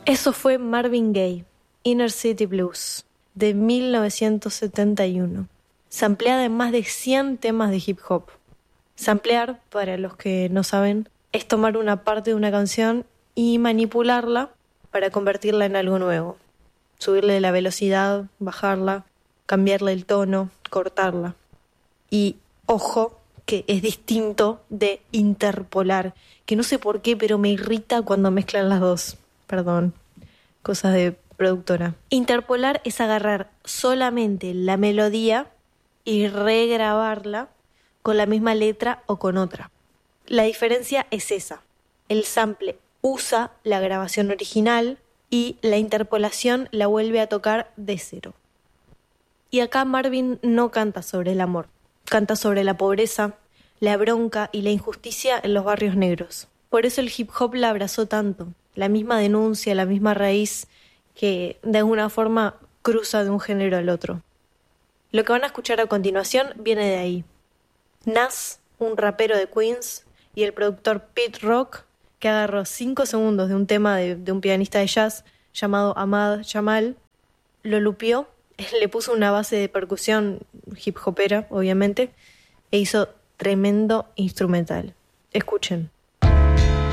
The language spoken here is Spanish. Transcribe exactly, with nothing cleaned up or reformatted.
Eso fue Marvin Gaye, Inner City Blues, de mil novecientos setenta y uno, sampleada en más de cien temas de hip hop. Samplear, para los que no saben, es tomar una parte de una canción y manipularla para convertirla en algo nuevo. Subirle la velocidad, bajarla, cambiarle el tono, cortarla. Y ojo, que es distinto de interpolar, que no sé por qué, pero me irrita cuando mezclan las dos. Perdón, cosas de productora. Interpolar es agarrar solamente la melodía y regrabarla con la misma letra o con otra. La diferencia es esa. El sample usa la grabación original y la interpolación la vuelve a tocar de cero. Y acá Marvin no canta sobre el amor, canta sobre la pobreza, la bronca y la injusticia en los barrios negros. Por eso el hip hop la abrazó tanto, la misma denuncia, la misma raíz que de alguna forma cruza de un género al otro. Lo que van a escuchar a continuación viene de ahí. Nas, un rapero de Queens, y el productor Pete Rock, que agarró cinco segundos de un tema de, de un pianista de jazz llamado Ahmad Jamal, lo lupió, le puso una base de percusión hip hopera, obviamente, e hizo tremendo instrumental. Escuchen.